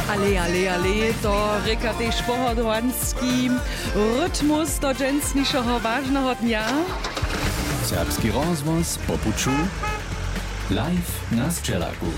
Ale, to reka tež pohodovanský rytmus do dženstnišeho vážneho dňa. Serbski rozvoz po puču live na Sčelaku.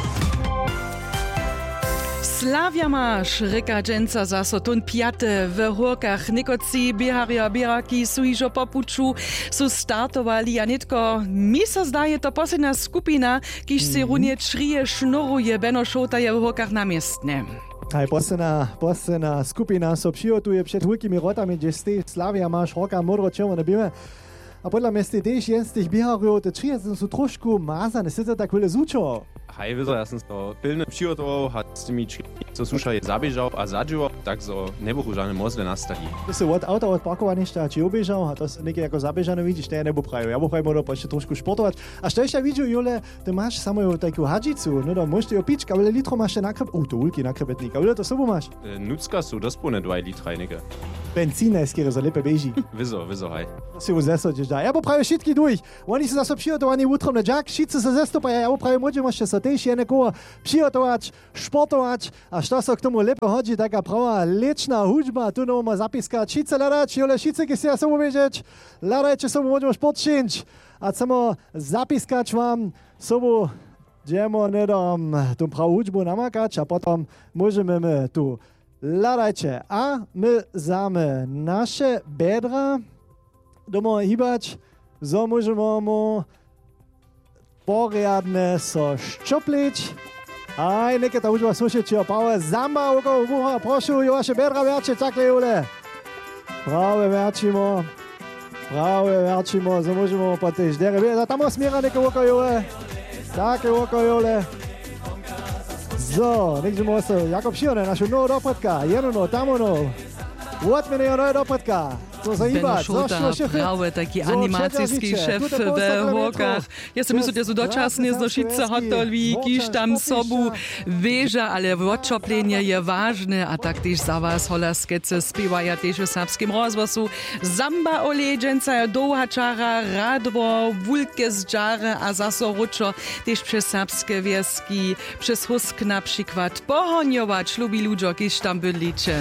Slavia máš, reka dženca zaso tun piate v hórkach Nikoci, Biharia, Biraki sú ižo po puču, sú startovali a nitko mi sa zdaje to posledná skupina, kiž si runie črije šnuruje, Beno Šota je v hórkach namiestne. Aj posledná skupina so přihotuje před hulkými rotami, kde ste Slavia máš hórka modro-červené bime. A podľa mňa ste tiež jen z tých Bihariov, te črije sú trošku mázane, ste to tak veľa zúčo. Hej, wiedzą, ja som to pilne przygotował, a z tymi co susza je zabieżał, a zadžiwał, tak so nebuchu žádne mozle nastaví. Ty si od auta, od parkovaništa, či obiežal, a to si niekde ako zabiežané vidíš, to ja nebuprajú. Ja buprajú možno ešte trošku športovať. A što ešte vidíš, Jule, ty máš samou takú hadžicu, no to môžete jo pička, ale litro máš nakrep, to ulky nakrepetníka, ale to sobu máš. Nucka sú dospone 2 litrajnike. Benzíne, skoro za lepe beží. Wizo, hej. Si ho zesodíš da. Ja buprajú všetky durch. Oni sú zase přihotovaní útrom na džak, všetci sa zestopajú, ja buprajú, môžeme sa tiež jedného přihotovať, športovať a što sa k tomu lepe hodí, taká pravá liečná hudžba, tu nám zapiskať, šice ľadač, Jule, šice, keď si ja som ubežeť, ľadajte som môžeme športčinč a samo zapiskať vám sobu, djemo nedom tú pravú hudžbu namakať a potom môžeme tu ľadajte a my záme naše bedra doma hýbať, so môžeme mu poriadne so ščopliť. Aj, neke ta hudžba slušeći, prave zamba okolo uha, prošu, i vaše bedra verče, takle, Jule. Prave verčimo, so môžemo po tej ždere. Tamo smiera neke okolo, Jule. Také okolo, Jule. So, nekžemo se, Jakob Širne, našu novú dopretka, jedno, tamono. Odmene je nová dopretka. Beno Šota, prawe taki animacijski šef w hórkach. Ja si myslím, že sú dočasne z došice hotoví, kiž tam sobu veža, ale odčoplenie je vážne a tak tiež za vás holaskece spievaja tiež v serbskim rozvozu. Zamba oleđenca je dlouhá čara, radvo, vulke z džare a zaso ručo tiež přes serbske wieski, přes husk na przykład pohonjować lubi ľuďo, kiž tam bydliče.